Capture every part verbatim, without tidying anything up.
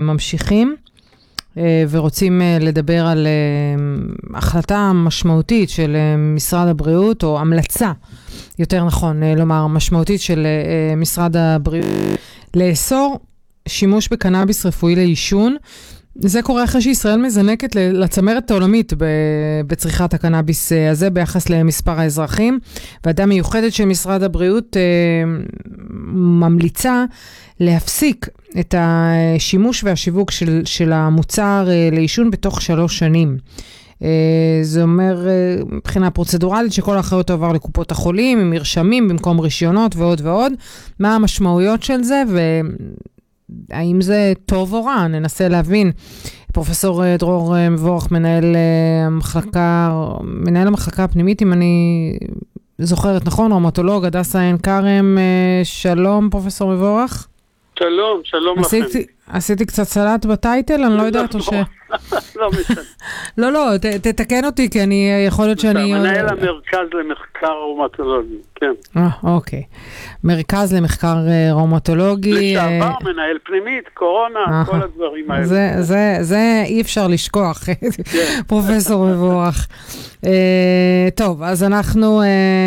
ממשיכים ורוצים לדבר על החלטה משמעותית של משרד הבריאות, או המלצה, יותר נכון לומר, משמעותית של משרד הבריאות, לאסור שימוש בקנאביס רפואי לעישון. זה קורה אחרי שישראל מזנקת לצמרת העולמית בצריכת הקנאביס הזה ביחס למספר האזרחים. ועדה מיוחדת של משרד הבריאות ממליצה להפסיק את השימוש והשיווק של, של המוצר לעישון בתוך שלוש שנים. זה אומר מבחינה פרוצדורלית שכל האחריות עבר לקופות החולים עם מרשמים במקום רישיונות ועוד ועוד. מה המשמעויות של זה והאם זה טוב או רע? ננסה להבין. פרופסור דרור מבורך, מנהל המחלקה, מנהל המחלקה הפנימית, אם אני זוכרת נכון, ראומטולוג, הדסה עין כרם. שלום פרופסור מבורך. שלום, שלום לכם. עשיתי קצת סלט בטייטל, אני לא יודעת או ש... לא משנה. לא, לא, תתקן אותי, כי אני, יכול להיות שאני... מנהל המרכז למחקר ראומטולוגי, כן. אה, אוקיי. מרכז למחקר ראומטולוגי. לשעבר, מנהל פנימית, קורונה, כל הדברים האלה. זה, זה, זה אי אפשר לשכוח, פרופסור מבורך. טוב, אז אנחנו...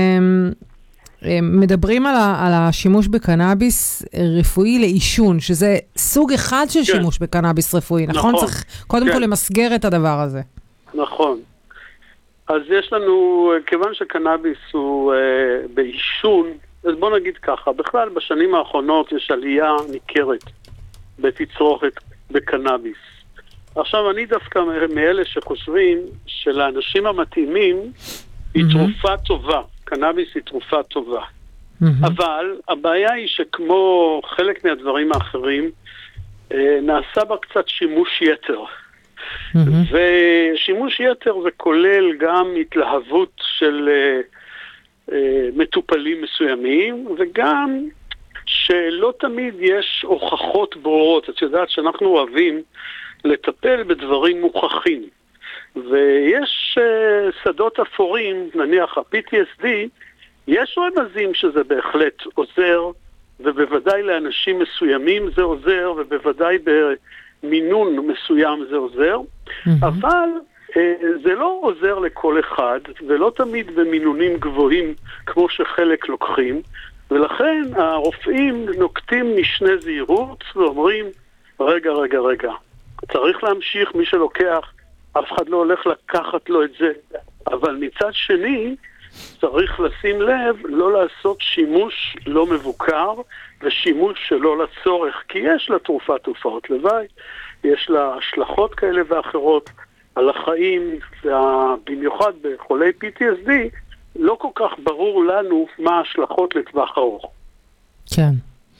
מדברים על, ה, על השימוש בקנאביס רפואי לעישון, שזה סוג אחד של כן. שימוש בקנאביס רפואי, נכון? נכון. צריך קודם כן. כל למסגר את הדבר הזה. נכון. אז יש לנו, כיוון שקנאביס הוא אה, בעישון, אז בוא נגיד ככה, בכלל בשנים האחרונות יש עלייה ניכרת בתצרוכת בקנאביס. עכשיו אני דווקא מאלה שחושבים שלאנשים המתאימים היא mm-hmm. תרופה טובה. קנאביס היא תרופה טובה. Mm-hmm. אבל הבעיה היא שכמו חלק מהדברים האחרים, אה, נעשה בה קצת שימוש יתר. Mm-hmm. ושימוש יתר זה כולל גם התלהבות של אה, אה, מטופלים מסוימים, וגם שלא תמיד יש הוכחות ברורות. את יודעת שאנחנו אוהבים לטפל בדברים מוכחים. ויש uh, שדות אפורים, נניח ה-פי טי אס די, יש רמזים שזה בהחלט עוזר, ובוודאי לאנשים מסוימים זה עוזר, ובוודאי במינון מסוים זה עוזר, mm-hmm. אבל uh, זה לא עוזר לכל אחד, ולא תמיד במינונים גבוהים כמו שחלק לוקחים, ולכן הרופאים נוקטים משנה זהירות, ואומרים, רגע, רגע, רגע, צריך להמשיך מי שלוקח, אף אחד לא הולך לקחת לו את זה, אבל מצד שני צריך לשים לב לא לעשות שימוש לא מבוקר ושימוש שלא לצורך, כי יש לה תרופה תופעות לוואי, יש לה השלכות כאלה ואחרות על החיים, במיוחד בחולי פי טי אס די לא כל כך ברור לנו מה ההשלכות לטווח ארוך. כן.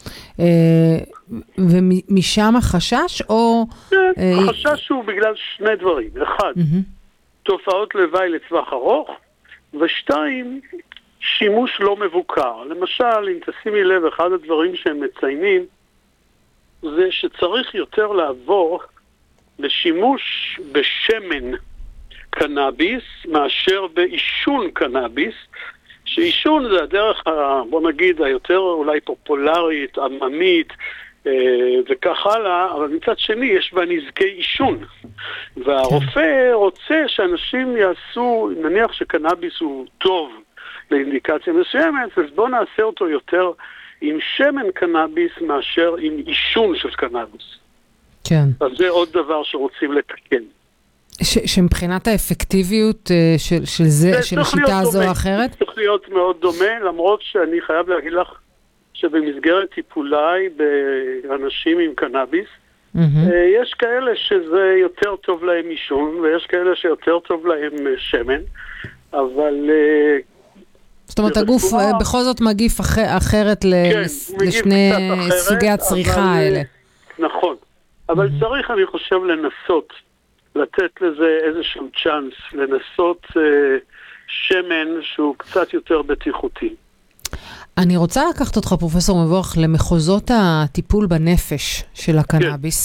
ומשם החשש או... החשש הוא בגלל שני דברים. אחד, תופעות לוואי לטווח ארוך, ושתיים, שימוש לא מבוקר. למשל, אם תשימי לב, אחד הדברים שהם מציינים, זה שצריך יותר לעבור לשימוש בשמן קנאביס, מאשר בעישון קנאביס, שעישון זה הדרך, בוא נגיד, היותר אולי פופולרית, עממית, וכך הלאה, אבל מצד שני יש בה נזקי עישון. והרופא רוצה שאנשים יעשו, נניח שקנאביס הוא טוב לאינדיקציה מסוימת, אז בוא נעשה אותו יותר עם שמן קנאביס מאשר עם עישון של קנאביס. כן. אז זה עוד דבר שרוצים לתקן. ש- שמבחינת האפקטיביות של, של זה, של השיטה הזו או אחרת? צריך להיות מאוד דומה, למרות שאני חייב להגיד לך שבמסגרת טיפולי באנשים עם קנאביס, mm-hmm. יש כאלה שזה יותר טוב להם עישון, ויש כאלה שיותר טוב להם שמן, אבל... זאת אומרת, הגוף רפואה... בכל זאת מגיף אחר, אחרת כן, לס... לשני אחרת, סוגי הצריכה אבל... האלה. נכון, אבל mm-hmm. צריך, אני חושב, לנסות, לתת לזה איזשהו צ'אנס, לנסות אה, שמן שהוא קצת יותר בטיחותי. אני רוצה לקחת אותך, פרופסור מבורך, למחוזות הטיפול בנפש של הקנאביס.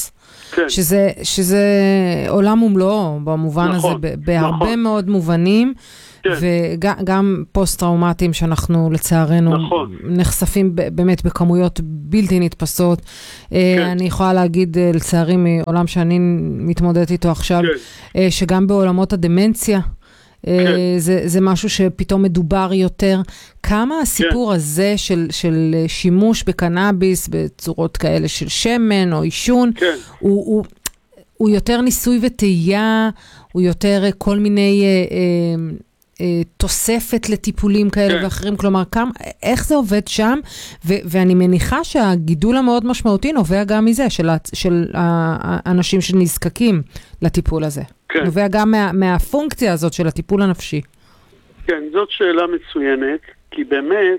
כן. שזה, שזה עולם ומלואו, במובן נכון, הזה, בהרבה נכון. מאוד מובנים, כן. וגם פוסט-טראומטיים שאנחנו לצערנו נכון. נחשפים באמת בכמויות בלתי נתפסות. כן. אני יכולה להגיד לצערי מעולם שאני מתמודדת איתו עכשיו, כן. שגם בעולמות הדמנציה, כן. זה, זה משהו שפתאום מדובר יותר. כמה הסיפור כן. הזה של, של שימוש בקנאביס בצורות כאלה של שמן או עישון, כן. הוא, הוא, הוא יותר ניסוי וטעייה, הוא יותר כל מיני אה, אה, תוספת לטיפולים כאלה כן. ואחרים, כלומר, כמה, איך זה עובד שם, ו, ואני מניחה שהגידול המאוד משמעותי נובע גם מזה, של, של האנשים שנזקקים לטיפול הזה. כן. נובע גם מה, מהפונקציה הזאת של הטיפול הנפשי. כן, זאת שאלה מצוינת, כי באמת,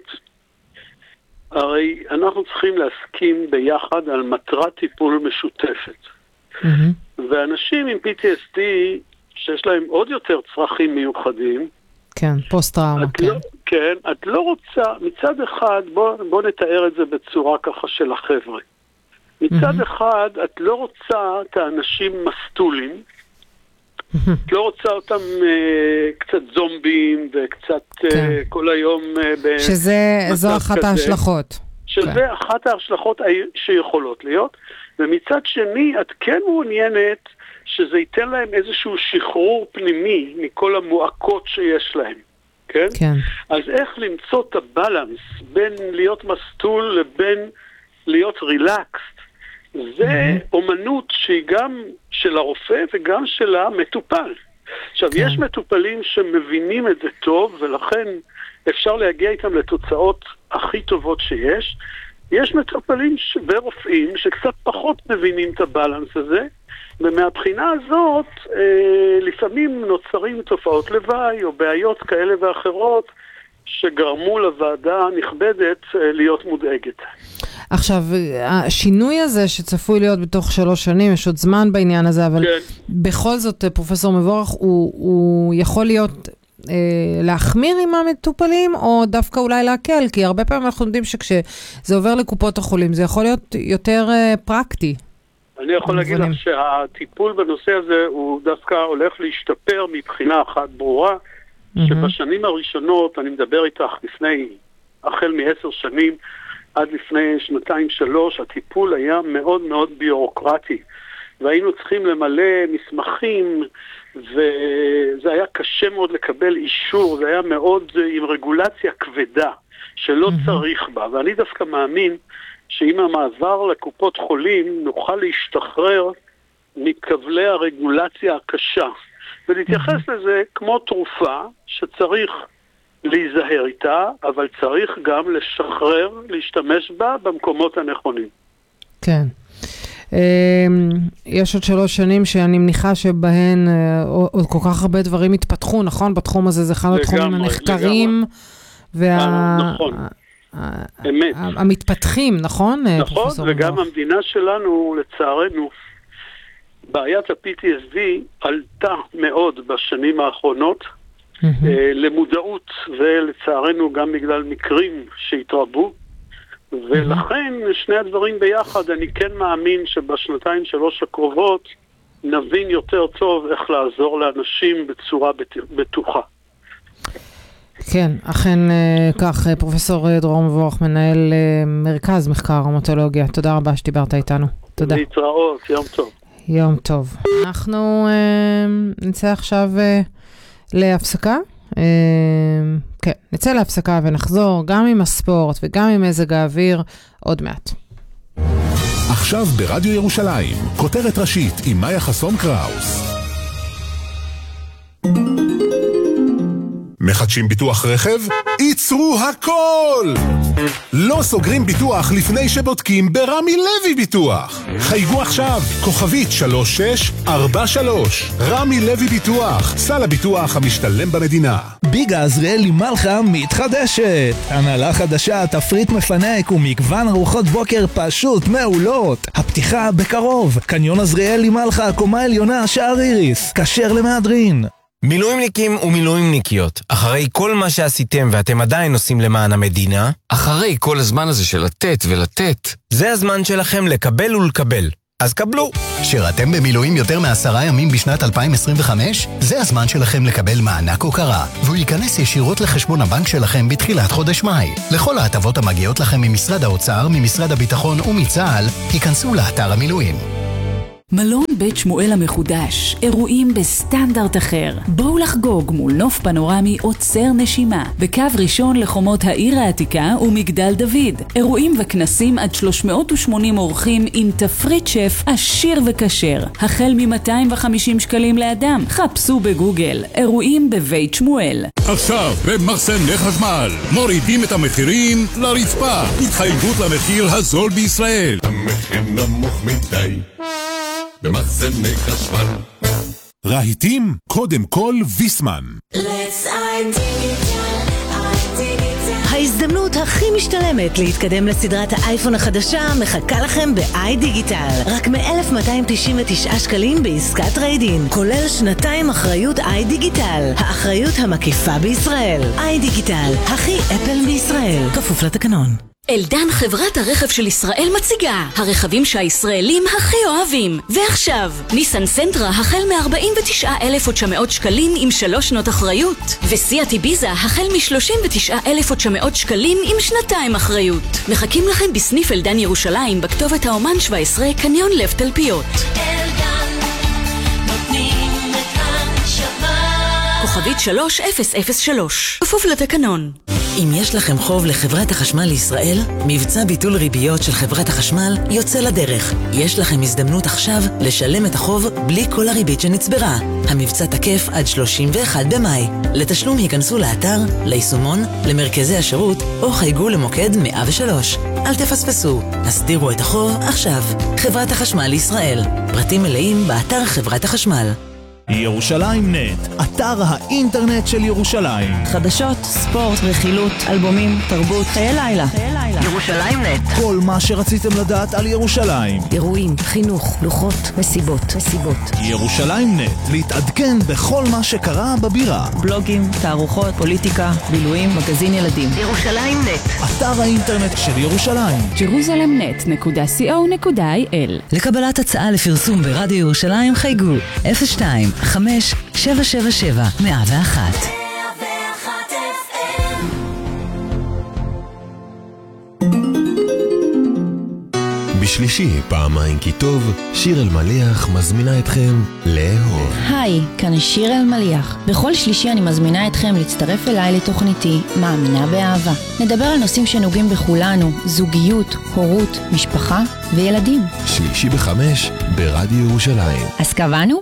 הרי אנחנו צריכים להסכים ביחד על מטרת טיפול משותפת. Mm-hmm. ואנשים עם פי טי אס די, שיש להם עוד יותר צרכים מיוחדים, כן, פוסט-טראומה, כן. לא, כן, את לא רוצה, מצד אחד, בוא, בוא נתאר את זה בצורה ככה של החבר'ה. מצד mm-hmm. אחד, את לא רוצה את האנשים מסטולים, את לא רוצה אותם אה, קצת זומבים וקצת כן. אה, כל היום אה, שזה, זו אחת כזה, ההשלכות. שזה כן. אחת ההשלכות שיכולות להיות, ומצד שני, את כן מעוניינת שזה ייתן להם איזשהו שחרור פנימי מכל המועקות שיש להם, כן? כן. אז איך למצוא את הבלנס בין להיות מסטול לבין להיות רילקסט, זה mm-hmm. אומנות שהיא גם של הרופא וגם של המטופל. עכשיו, כן. יש מטופלים שמבינים את זה טוב, ולכן אפשר להגיע איתם לתוצאות הכי טובות שיש. יש מטופלים ש... ורופאים שקצת פחות מבינים את הבלנס הזה, ומהבחינה הזאת אה, לפעמים נוצרים תופעות לוואי או בעיות כאלה ואחרות שגרמו לוועדה הנכבדת אה, להיות מודאגת. עכשיו, השינוי הזה שצפוי להיות בתוך שלוש שנים, יש עוד זמן בעניין הזה, אבל כן. בכל זאת, פרופסור מבורך, הוא, הוא יכול להיות אה, להחמיר עם המטופלים, או דווקא אולי להקל, כי הרבה פעמים אנחנו יודעים שכשזה עובר לקופות החולים, זה יכול להיות יותר אה, פרקטי. אני יכול להגיד לך שהטיפול בנושא הזה הוא דווקא הולך להשתפר מבחינה אחת ברורה, שבשנים הראשונות, אני מדבר איתך לפני, החל מעשר שנים, עד לפני שנתיים שלוש, הטיפול היה מאוד מאוד ביורוקרטי, והיינו צריכים למלא מסמכים, וזה היה קשה מאוד לקבל אישור, זה היה מאוד עם רגולציה כבדה, שלא צריך בה, ואני דווקא מאמין, שעם המעבר לקופות חולים נוכל להשתחרר מכבלי הרגולציה הקשה, ולהתייחס לזה כמו תרופה שצריך להיזהר איתה, אבל צריך גם לשחרר, להשתמש בה במקומות הנכונים. כן. יש עוד שלוש שנים שאני מניחה שבהן עוד כל כך הרבה דברים התפתחו, נכון? בתחום הזה זה אחד התחומים הנחקרים, נכון. המתפתחים, נכון? נכון, וגם המדינה שלנו, לצערנו, בעיית ה-פי טי אס די עלתה מאוד בשנים האחרונות, למודעות, ולצערנו גם בגלל מקרים שהתרבו, ולכן שני הדברים ביחד, אני כן מאמין שבשנתיים שלוש הקרובות נבין יותר טוב איך לעזור לאנשים בצורה בטוחה. כן, אכן כך, פרופסור דרור מבורך, מנהל מרכז מחקר המטולוגיה. תודה רבה שדיברת איתנו. תודה. להתראות, יום טוב. יום טוב. אנחנו נצא עכשיו להפסקה. כן, נצא להפסקה ונחזור גם עם הספורט וגם עם מזג האוויר עוד מעט. עכשיו ברדיו ירושלים, כותרת ראשית עם מאיה חסון קראוס. מחדשים ביטוח רכב? ייצרו הכל! לא סוגרים ביטוח לפני שבודקים ברמי לוי ביטוח. חייגו עכשיו, כוכבית שלוש שש ארבע שלוש. רמי לוי ביטוח, סל הביטוח המשתלם במדינה. ביגה עזריאלי מלכה מתחדשת. הנהלה חדשה, תפריט מפנק ומגוון ארוחות בוקר פשוט מעולות. הפתיחה בקרוב. קניון עזריאלי מלכה, קומה עליונה, שער איריס. כשר למהדרין. מילואימניקים ומילואימניקיות, אחרי כל מה שעשיתם ואתם עדיין עושים למען המדינה, אחרי כל הזמן הזה של לתת ולתת, זה הזמן שלכם לקבל ולקבל. אז קבלו. שירתם במילואים יותר מעשרה ימים בשנת אלפיים עשרים וחמש? זה הזמן שלכם לקבל מענק הוקרה, והוא ייכנס ישירות לחשבון הבנק שלכם בתחילת חודש מאי. לכל ההטבות המגיעות לכם ממשרד האוצר, ממשרד הביטחון ומצה"ל, היכנסו לאתר המילואים. מלון בית שמואל המחודש, אירועים בסטנדרט אחר. בואו לחגוג מול נוף פנורמי עוצר נשימה, בקו ראשון לחומות העיר העתיקה ומגדל דוד. אירועים וכנסים עד שלוש מאות ושמונים אורחים עם תפריט שף עשיר וכשר. החל מ-מאתיים וחמישים שקלים לאדם. חפשו בגוגל, אירועים בבית שמואל. עכשיו במחסני חשמל, מורידים את המחירים לרצפה. התחייבות למחיר הזול בישראל. המחיר נמוך מדי במחסני חשמל. רהיטים, קודם כל ויסמן. ההזדמנות הכי משתלמת להתקדם לסדרת האייפון החדשה מחכה לכם ב-איי דיגיטל. רק מ-אלף מאתיים תשעים ותשעה שקלים בעסקת טריידין, כולל שנתיים אחריות איי דיגיטל, האחריות המקיפה בישראל. איי דיגיטל, הכי אפל בישראל, כפוף לתקנון. אלדן, חברת הרכב של ישראל, מציגה הרכבים שהישראלים הכי אוהבים. ועכשיו, ניסן סנטרה החל מ-ארבעים ותשעה אלף ותשע מאות שקלים עם שלוש שנות אחריות, וסיאט איביזה החל מ-שלושים ותשעה אלף ותשע מאות שקלים עם שנתיים אחריות. מחכים לכם בסניף אלדן ירושלים בכתובת האומן שבע עשרה קניון לב תלפיות. אלדן, נותנים את הנשמה. כוכבית שלוש אפס אפס שלוש, כפוף לתקנון. אם יש לכם חוב לחברת החשמל לישראל, מבצע ביטול ריביות של חברת החשמל יוצא לדרך. יש לכם הזדמנות עכשיו לשלם את החוב בלי כל הריבית שנצברה. המבצע תקף עד שלושים ואחד במאי. לתשלום היכנסו לאתר, ליישומון, למרכזי השירות, או חייגו למוקד מאה ושלוש. אל תפספסו, הסדירו את החוב עכשיו. חברת החשמל לישראל. פרטים מלאים באתר חברת החשמל. ירושלים נט, אתר האינטרנט של ירושלים. חדשות, ספורט, רכילות, אלבומים, תרבות, חיי לילה. ירושלים נט. כל מה שרציתם לדעת על ירושלים. אירועים, חינוך, לוחות, מסיבות, מסיבות. ירושלים נט, להתעדכן בכל מה שקרה בבירה. בלוגים, תערוכות, פוליטיקה, בילויים, מגזין ילדים. ירושלים נט. אתר האינטרנט של ירושלים. ג'רוזלם נט נקודה סי או נקודה איי אל. לקבלת הצעה לפרסום ברדיו ירושלים חייגו אפס שתיים חמש שבע שבע שבע מאה ואחת. בשלישי, פעמיים כי טוב, שיר אלמליח מזמינה אתכם לאהוב. היי, כאן שיר אלמליח. בכל שלישי אני מזמינה אתכם להצטרף אליי לתוכניתי מאמינה באהבה. נדבר על נושאים שנוגעים בכולנו, זוגיות, הורות, משפחה וילדים. שלישי בחמש, ברדיו ירושלים. אז קבענו?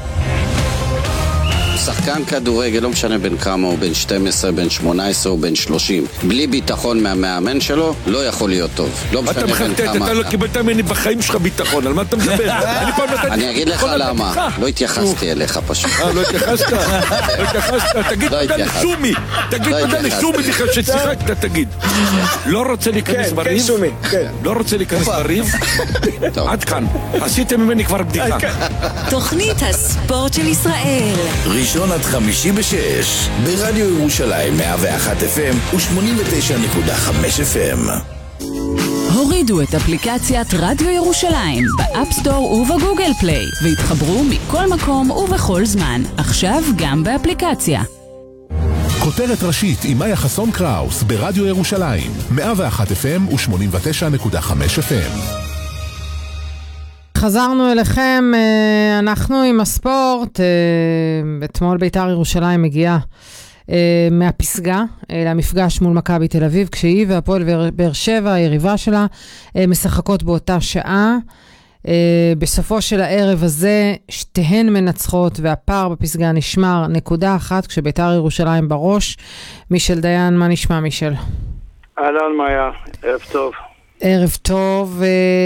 שחקן כדורגל, לא משנה בין כמה, הוא בין שתים עשרה, בין שמונה עשרה או בין שלושים. בלי ביטחון מהמאמן שלו, לא יכול להיות טוב. לא משנה בין כמה. אתה לא קיבלת ממני בחיים שלך ביטחון, על מה אתה מדבר? אני אגיד לך למה. לא התייחסתי אליך פשוט. אה, לא התייחסת? לא התייחסת? תגיד תודה לשומי. תגיד תודה לשומי בכלל ששיחקת, תגיד. לא רוצה להיכנס בריב? לא רוצה להיכנס בריב? עד כאן. עשיתם ממני כבר בדיחה. תוכנית הספורט של ישראל. ראשון עד חמישי בשש, ברדיו ירושלים מאה ואחת אף אם ו-שמונים ותשע נקודה חמש אף אם. הורידו את אפליקציית רדיו ירושלים באפסטור ובגוגל פליי והתחברו מכל מקום ובכל זמן. עכשיו גם באפליקציה. כותרת ראשית עם מאיה חסון קראוס ברדיו ירושלים מאה ואחת אף אם ו-שמונים ותשע נקודה חמש אף אם. חזרנו אליכם, אנחנו עם הספורט. אתמול בית"ר ירושלים מגיעה מהפסגה למפגש מול מכבי תל אביב, כשהיא והפועל באר שבע, היריבה שלה, משחקות באותה שעה. בסופו של הערב הזה שתיהן מנצחות והפער בפסגה נשמר נקודה אחת, כשבית"ר ירושלים בראש. מישל דיין, מה נשמע מישל? אהלן מאיה, ערב טוב. ערב טוב.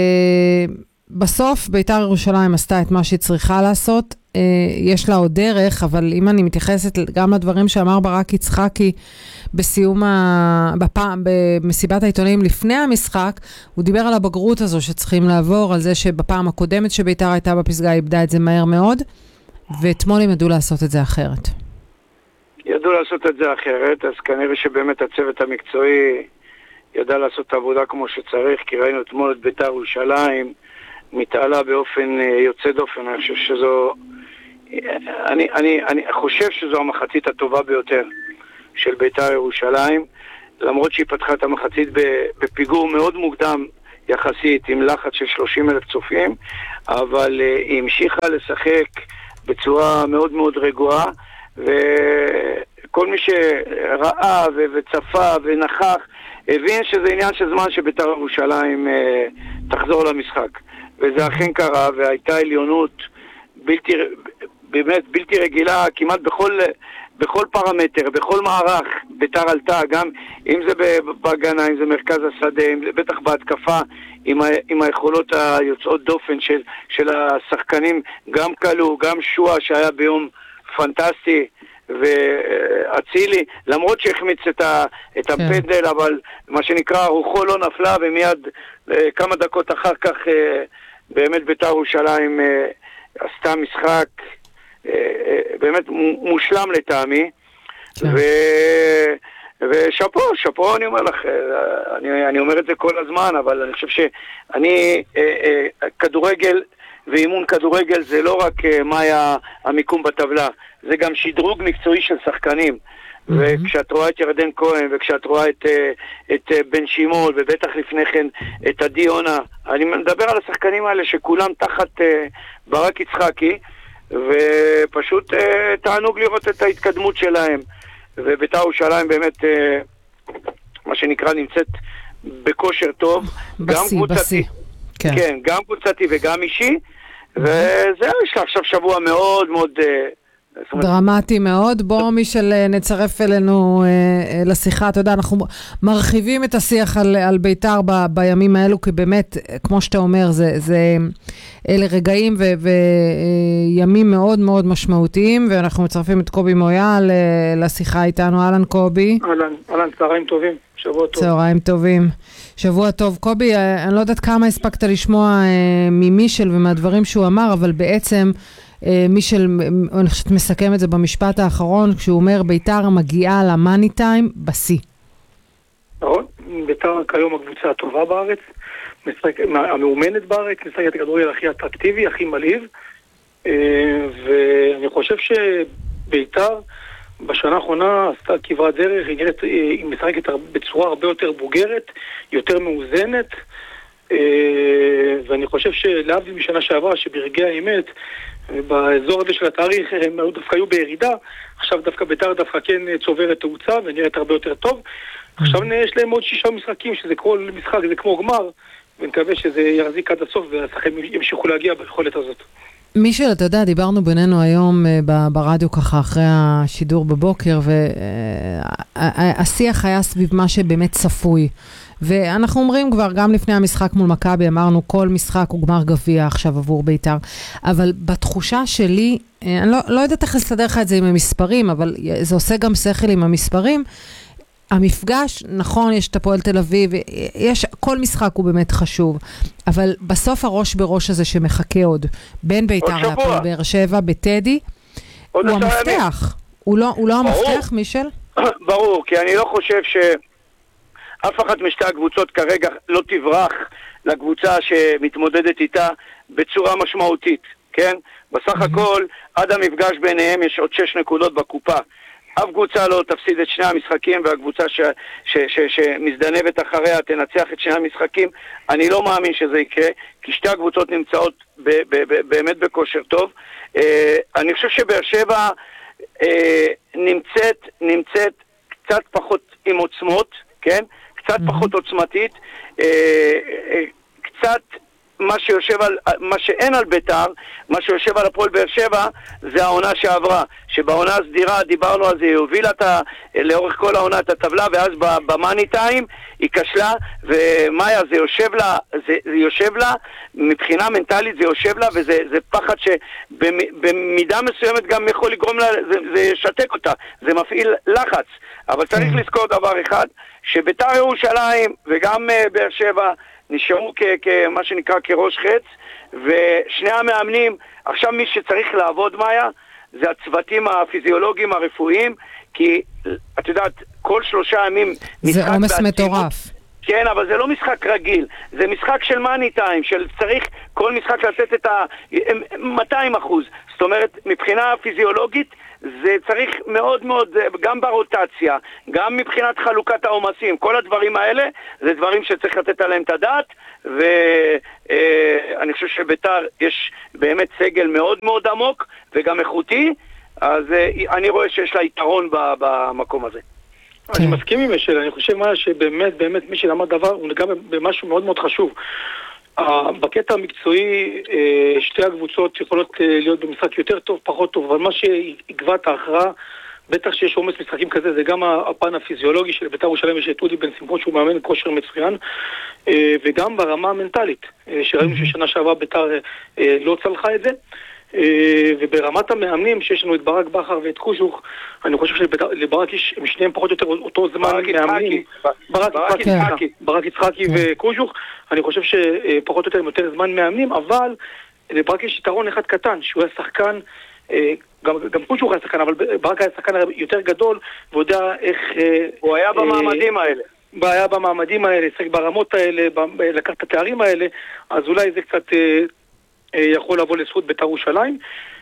בסוף בית"ר ירושלים עשתה את מה שהיא צריכה לעשות. יש לה עוד דרך, אבל אם אני מתייחסת גם לדברים שאמר ברק יצחקי בסיום ה... בפעם, במסיבת העיתונאים לפני המשחק, הוא דיבר על הבגרות הזו שצריכים לעבור, על זה שבפעם הקודמת שבית"ר הייתה בפסגה איבדה את זה מהר מאוד, ואתמול הם ידעו לעשות את זה אחרת. ידעו לעשות את זה אחרת, אז כנראה שבאמת הצוות המקצועי ידע לעשות את העבודה כמו שצריך, כי ראינו אתמול את בית"ר ירושלים מתעלה באופן יוצא דופן. אני חושב שזו, אני, אני, אני חושב שזו המחצית הטובה ביותר של בית"ר ירושלים, למרות שהיא פתחה את המחצית בפיגור מאוד מוקדם יחסית, עם לחץ של שלושים אלף צופים, אבל היא המשיכה לשחק בצורה מאוד מאוד רגועה, וכל מי שראה וצפה ונכח הבין שזה עניין של זמן שבית"ר ירושלים תחזור למשחק, וזה אכן קרה, והייתה עליונות בלתי, באמת בלתי רגילה כמעט בכל, בכל פרמטר, בכל מערך בית"ר עלתה, גם אם זה בהגנה, אם זה מרכז השדה, בטח בהתקפה, עם, ה, עם היכולות היוצאות דופן של, של השחקנים, גם קלו, גם שואה שהיה ביום פנטסטי, ואצילי, למרות שהחמיץ את, ה, את הפנדל, אבל מה שנקרא רוחו לא נפלה, ומיד כמה דקות אחר כך באמת בית"ר ירושלים עשתה משחק באמת מושלם לטעמי, ו... ושפו, שפו אני אומר לך, אני, אני אומר את זה כל הזמן, אבל אני חושב שאני, כדורגל ואימון כדורגל זה לא רק מה היה המיקום בטבלה, זה גם שדרוג מקצועי של שחקנים. Mm-hmm. וכשאת רואה את ירדן כהן, וכשאת רואה את, את בן שימול, ובטח לפני כן את עדי יונה, אני מדבר על השחקנים האלה שכולם תחת ברק יצחקי, ופשוט תענוג לראות את ההתקדמות שלהם. ובית"ר ירושלים באמת, מה שנקרא, נמצאת בכושר טוב, בסי, גם קבוצתי, בסי. כן. כן, גם קבוצתי וגם אישי, וזהו, יש לה עכשיו שבוע מאוד מאוד דרמטי מאוד. בוא מישל נצרף אלינו אה, לשיחה, אתה יודע, אנחנו מרחיבים את השיח על, על בית"ר ב, בימים האלו, כי באמת, כמו שאתה אומר, זה, זה אלה רגעים ו, וימים מאוד מאוד משמעותיים, ואנחנו מצרפים את קובי מויאל לשיחה איתנו. אהלן קובי. אהלן, אהלן, צהריים טובים, שבוע טוב. צהריים טובים. שבוע טוב. קובי, אני לא יודעת כמה הספקת לשמוע אה, ממישל ומהדברים שהוא אמר, אבל בעצם מישל, אני חושבת מסכם את זה במשפט האחרון, כשהוא אומר בית"ר מגיעה למאני טיים בסי. נכון, בית"ר כיום הקבוצה הטובה בארץ, המאומנת בארץ, משחקת הכדורגל הכי אטרקטיבי, הכי מלהיב, ואני חושב שבית"ר בשנה האחרונה עשתה כברת דרך, היא משחקת בצורה הרבה יותר בוגרת, יותר מאוזנת, ואני חושב שלהבדיל משנה שעברה, שברגעי האמת, באזור הזה של התאריך הם דווקא היו בירידה, עכשיו דווקא בית"ר דווקא כן צוברת תאוצה ונראית הרבה יותר טוב. עכשיו יש להם עוד שישה משחקים, שזה כל משחק זה כמו גמר, ונקווה שזה יחזיק עד הסוף והשחקנים ימשיכו להגיע ביכולת הזאת. מישל, אתה יודע, דיברנו בינינו היום ברדיו ככה אחרי השידור בבוקר, והשיח היה סביב מה שבאמת צפוי. ואנחנו אומרים כבר, גם לפני המשחק מול מכבי, אמרנו כל משחק הוא גמר גביע עכשיו עבור בית"ר. אבל בתחושה שלי, אני לא, לא יודעת איך לסדר לך את זה עם המספרים, אבל זה עושה גם שכל עם המספרים. המפגש, נכון, יש את הפועל תל אביב, יש, כל משחק הוא באמת חשוב, אבל בסוף הראש בראש הזה שמחכה עוד, בין בית"ר להפועל באר שבע, בטדי, הוא המפתח. הוא לא, הוא לא המפתח, מישל? ברור, כי אני לא חושב ש... אף אחת משתי הקבוצות כרגע לא תברח לקבוצה שמתמודדת איתה בצורה משמעותית, כן? בסך הכל, עד המפגש ביניהם יש עוד שש נקודות בקופה. אף קבוצה לא תפסיד את שני המשחקים, והקבוצה ש, ש, ש, שמזדנבת אחריה תנצח את שני המשחקים. אני לא מאמין שזה יקרה, כי שתי הקבוצות נמצאות ב, ב, ב, באמת בכושר טוב. אה, אני חושב שבאר שבע אה, נמצאת, נמצאת קצת פחות עם עוצמות, כן? קצת פחות עוצמתית, קצת מה שיושב על, מה שאין על בית"ר, מה שיושב על הפועל באר שבע, זה העונה שעברה, שבעונה הסדירה דיברנו על זה, היא הובילה לאורך כל העונה את הטבלה, ואז במאני טיים היא כשלה, ומאיה זה יושב לה, זה, זה יושב לה, מבחינה מנטלית זה יושב לה, וזה זה פחד שבמידה מסוימת גם יכול לגרום לה, זה, זה ישתק אותה, זה מפעיל לחץ, אבל צריך לזכור דבר אחד, שבית"ר ירושלים וגם uh, באר שבע נשארו כמה שנקרא כראש חץ, ושני המאמנים, עכשיו מי שצריך לעבוד מאיה, זה הצוותים הפיזיולוגיים הרפואיים, כי את יודעת, כל שלושה ימים... זה עומס מטורף. כן, אבל זה לא משחק רגיל, זה משחק של מאני טיים, של צריך כל משחק לתת את ה-מאתיים אחוז. זאת אומרת, מבחינה פיזיולוגית, זה צריך מאוד מאוד, גם ברוטציה, גם מבחינת חלוקת העומסים, כל הדברים האלה, זה דברים שצריך לתת עליהם את הדעת, ואני חושב שביתר יש באמת סגל מאוד מאוד עמוק, וגם איכותי, אז אני רואה שיש לה יתרון במקום הזה. אני מסכים עם מישל, אני חושב מה שבאמת, באמת מישל אמר דבר, הוא נגע במשהו מאוד מאוד חשוב. בקטע המקצועי, שתי הקבוצות יכולות להיות במשחק יותר טוב, פחות טוב, אבל מה שיקבע את ההכרעה, בטח שיש עומס משחקים כזה, זה גם הפן הפיזיולוגי של בית"ר ירושלים יש את אודי בן שמחון שהוא מאמן כושר מצוין, וגם ברמה המנטלית, שראינו ששנה שעברה בית"ר לא צלחה את זה, וברמת המאמנים שיש לנו את ברק בכר ואת קוז'וך, אני חושב שלברק יש שניהם פחות או יותר אותו זמן מאמנים, ברק יצחקי וקוז'וך, אני חושב שפחות או יותר הם יותר זמן מאמנים, אבל לברק יש יתרון אחד קטן, שהוא היה שחקן, גם קוז'וך היה שחקן, אבל ברק היה שחקן יותר גדול, והוא יודע איך... הוא היה במעמדים האלה. היה במעמדים האלה, שחק ברמות האלה, לקח את התארים האלה, אז אולי זה קצת... יכול לבוא לזכות בית"ר ירושלים.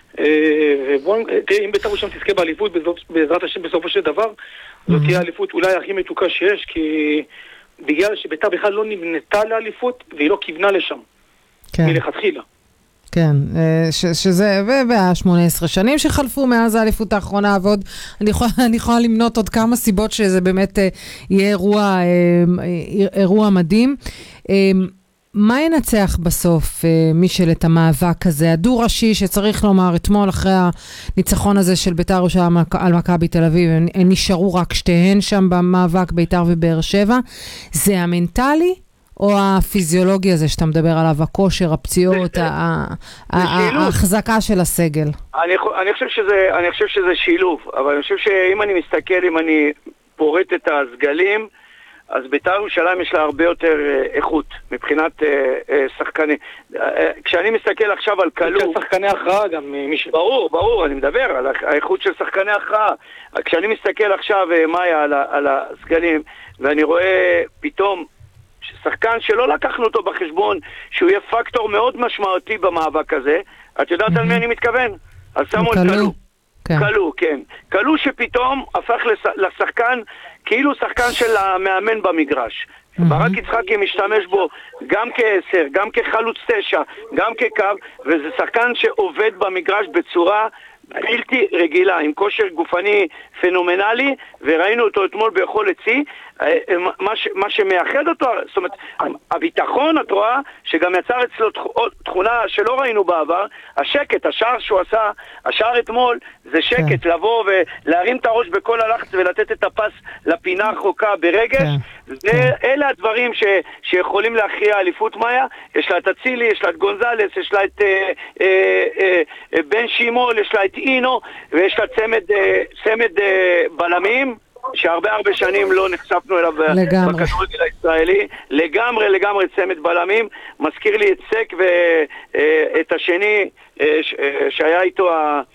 אם בית"ר ירושלים תזכה באליפות בעזרת השם בסופו של דבר, זאת תהיה האליפות אולי הכי מתוקה שיש, כי בגלל שבית"ר בכלל לא נבנתה לאליפות והיא לא כיוונה לשם מלכתחילה. כן, שזה, וה-שמונה עשרה שנים שחלפו מאז האליפות האחרונה, ועוד, אני יכולה, אני יכולה למנות עוד כמה סיבות שזה באמת יהיה אירוע, אירוע מדהים. מה ינצח בסוף, מישל, את המאבק הזה, הדו-ראשי שצריך לומר אתמול אחרי הניצחון הזה של בית"ר ירושלים על מכבי תל אביב, הם נשארו רק שתיהן שם במאבק, בית"ר ובאר שבע, זה המנטלי או הפיזיולוגי הזה שאתה מדבר עליו, הכושר, הפציעות, ההחזקה של הסגל? אני חושב שזה, אני חושב שזה שילוב, אבל אני חושב שאם אני מסתכל, אם אני פורט את הסגלים, אז בית"ר ירושלים יש לה הרבה יותר איכות מבחינת שחקני. כשאני מסתכל עכשיו על כלוא... שחקני הכרעה גם מישהו. ברור, ברור, אני מדבר על האיכות של שחקני הכרעה. כשאני מסתכל עכשיו, מאיה, על הסגלים, ואני רואה פתאום שחקן שלא לקחנו אותו בחשבון, שהוא יהיה פקטור מאוד משמעותי במאבק הזה, את יודעת על מי אני מתכוון? על סמואל כלוא. כלוא, כן. כלוא שפתאום הפך לשחקן, כאילו שחקן של המאמן במגרש. ברק יצחקי משתמש בו גם כעשר, גם כחלוץ תשע, גם כקו, וזה שחקן שעובד במגרש בצורה בלתי רגילה, עם כושר גופני פנומנלי, וראינו אותו אתמול ביכולת צי, מה, ש, מה שמייחד אותו, זאת אומרת, הביטחון, את רואה, שגם יצר אצלו תכונה שלא ראינו בעבר, השקט, השער שהוא עשה, השער אתמול, זה שקט, כן. לבוא ולהרים את הראש בכל הלחץ ולתת את הפס לפינה החוקה ברגש, כן. זה, כן. אלה הדברים ש, שיכולים להכריע אליפות מאיה, יש לה את הצילי, יש לה את גונזלס, יש לה את אה, אה, אה, בן שימול, יש לה את אינו, ויש לה צמד, אה, צמד אה, בלמים, שהרבה הרבה שנים לא נחשפנו אליו בכדורגל הישראלי, לגמרי לגמרי צמד בלמים, מזכיר לי את סק ואת השני שהיה איתו,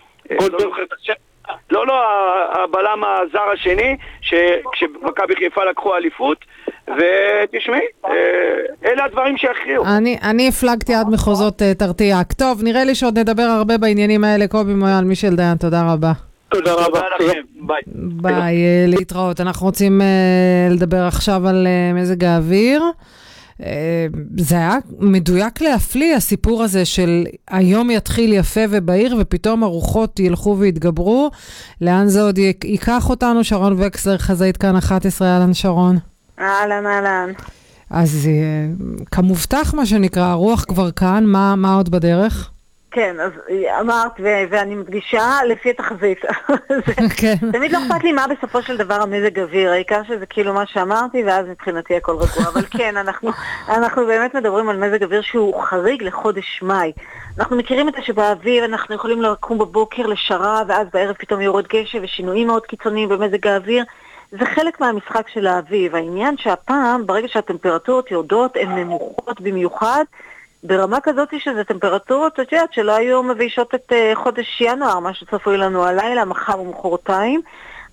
לא לא, הבלם הזר השני, כשמכבי חיפה לקחו אליפות, ותשמעי, אלה הדברים שהכריעו. אני, אני הפלגתי עד מחוזות תרתיאק. טוב, נראה לי שעוד נדבר הרבה בעניינים האלה. קובי מויאל, מישל דיין, תודה רבה. תודה רבה לכם, ביי. ביי, להתראות. אנחנו רוצים לדבר עכשיו על מזג האוויר. זה היה מדויק להפליא, הסיפור הזה של היום יתחיל יפה ובהיר, ופתאום הרוחות ילכו והתגברו. לאן זה עוד ייקח אותנו? שרון וקסלר, חזאית כאן אחת עשרה, אהלן שרון. אהלן, אהלן. אז כמובטח מה שנקרא, הרוח כבר כאן, מה, מה עוד בדרך? כן, אז אמרת, ו- ואני מדגישה לפי התחזית. כן. תמיד לא אכפת לי מה בסופו של דבר המזג אוויר, העיקר שזה כאילו מה שאמרתי, ואז מבחינתי הכל רגוע. אבל כן, אנחנו, אנחנו באמת מדברים על מזג אוויר שהוא חריג לחודש מאי. אנחנו מכירים את זה שבאוויר אנחנו יכולים לקום בבוקר לשרה, ואז בערב פתאום יורד גשם ושינויים מאוד קיצוניים במזג האוויר. זה חלק מהמשחק של האביב. העניין שהפעם, ברגע שהטמפרטורות יורדות, הן נמוכות במיוחד, ברמה כזאת שזה טמפרטורות, את יודעת, שלא היו מבישות את uh, חודש ינואר, מה שצפוי לנו הלילה, מחר ומחרתיים,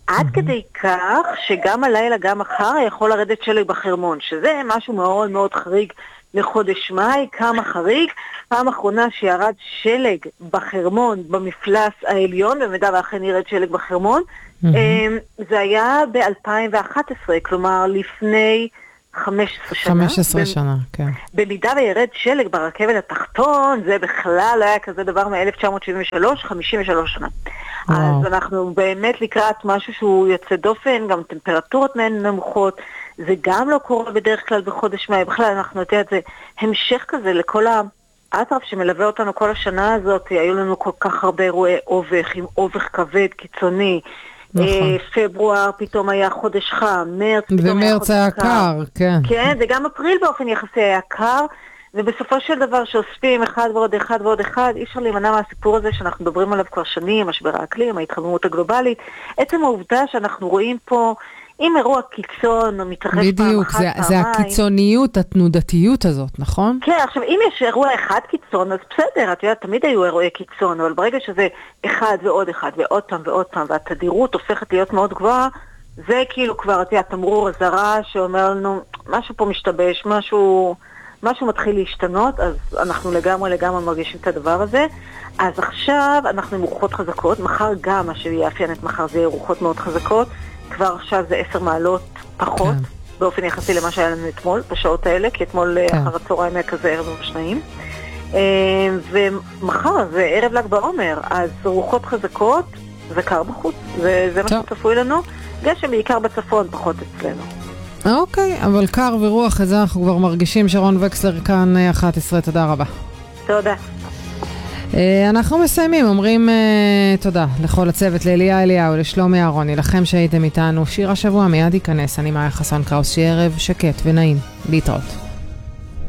עד כדי כך שגם הלילה, גם מחר, יכול לרדת שלג בחרמון, שזה משהו מאוד מאוד חריג לחודש מאי. כמה חריג? פעם אחרונה שירד שלג בחרמון במפלס העליון, במידה ואכן ירד שלג בחרמון, זה היה ב-אלפיים ואחת עשרה, כלומר לפני חמש עשרה שנה. חמש עשרה שנה, כן. במידה וירד שלג ברכבת התחתון, זה בכלל לא היה כזה דבר מ-אלף תשע מאות שבעים ושלוש, חמישים ושלוש שנה. אז אנחנו באמת לקראת משהו שהוא יוצא דופן, גם טמפרטורות מהן נמוכות, זה גם לא קורה בדרך כלל בחודש מאי, בכלל אנחנו יודעים, זה המשך כזה לכל האטרף שמלווה אותנו כל השנה הזאת, היו לנו כל כך הרבה אירועי אובך, עם אובך כבד, קיצוני, נכון. פברואר פתאום היה חודש חם, מרץ פתאום היה חודש היה קר, כן. כן, וגם אפריל באופן יחסי היה קר, ובסופו של דבר שאוספים אחד ועוד אחד ועוד אחד, אי אפשר להימנע מהסיפור הזה שאנחנו מדברים עליו כבר שנים, משבר האקלים, ההתחממות הגלובלית, עצם העובדה שאנחנו רואים פה, אם אירוע קיצון מתרחש פעם אחת פעמיים. בדיוק, זה הקיצוניות, התנודתיות הזאת, נכון? כן, עכשיו אם יש אירוע אחד קיצון, אז בסדר, את יודעת, תמיד היו אירועי קיצון, אבל ברגע שזה אחד ועוד אחד ועוד פעם ועוד פעם, והתדירות הופכת להיות מאוד גבוהה, זה כאילו כבר, את יודעת, תמרור הזרה שאומר לנו, משהו פה משתבש, משהו, משהו מתחיל להשתנות, אז אנחנו לגמרי לגמרי מרגישים את הדבר הזה. אז עכשיו אנחנו עם רוחות חזקות, מחר גם מה שיאפיין את מחר זה רוחות מאוד חזקות, כבר עכשיו זה עשר מעלות פחות, כן. באופן יחסי למה שהיה לנו אתמול, בשעות האלה, כי אתמול כן. אחר הצהריים היה כזה ערב ובשניים. ומחר זה ערב ל"ג בעומר, אז רוחות חזקות, זה קר בחוץ, זה, זה מה שצפוי לנו. גשם בעיקר בצפון, פחות אצלנו. אוקיי, אבל קר ורוח, את זה אנחנו כבר מרגישים. שרון וקסלר כאן אחת עשרה, תודה רבה. תודה. אנחנו מסיימים, אומרים תודה לכל הצוות, לאליה אליהו, לשלומי אהרוני, לכם שהייתם איתנו. שיר השבוע מיד ייכנס, אני מאיה חסן קראוס, שיהיה ערב שקט ונעים, להתראות.